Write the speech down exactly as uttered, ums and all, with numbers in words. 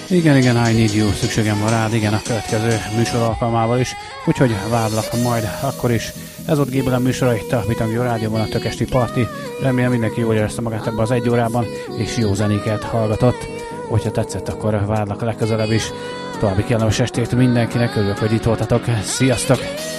Igen, igen, I need you, szükségem van rád, igen, a következő műsor alkalmával is, úgyhogy várlak majd akkor is. Ez volt Gébelen műsora itt a Bitangjó Rádióban, a Tökesti Parti. Remélem mindenki jól érezte magát ebbe az egy órában, és jó zenéket hallgatott. Hogyha tetszett, akkor várlak legközelebb is. További kellemes estét mindenkinek, örülök, hogy itt voltatok. Sziasztok!